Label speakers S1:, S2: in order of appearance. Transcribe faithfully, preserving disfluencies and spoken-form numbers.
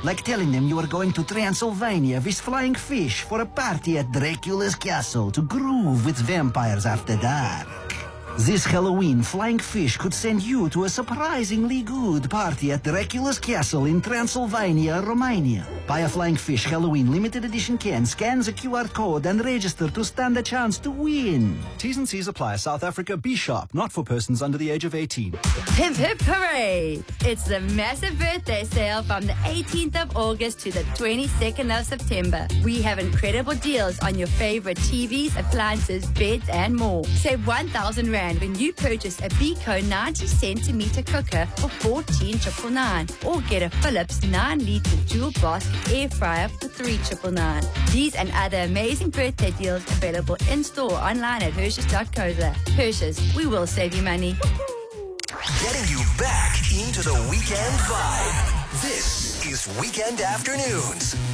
S1: Like telling them you are going to Transylvania with flying fish for a party at Dracula's castle to groove with vampires after dark. This Halloween, Flying Fish could send you to a surprisingly good party at Dracula's castle in Transylvania, Romania. Buy a Flying Fish Halloween limited edition can, scan the Q R code, and register to stand a chance to win.
S2: T's and C's apply. South Africa, be sharp. Not for persons under the age of eighteen.
S3: Hip hip hooray! It's the massive birthday sale from the eighteenth of August to the twenty-second of September. We have incredible deals on your favorite T Vs, appliances, beds, and more. Save one thousand rand when you purchase a Beko ninety centimeter cooker for fourteen thousand nine hundred ninety-nine, or get a Philips nine liter dual basket air fryer for three thousand nine hundred ninety-nine. These and other amazing birthday deals available in store or online at Hershey's dot co dot za. Hershey's, we will save you money.
S4: Getting you back into the weekend vibe. This is Weekend Afternoons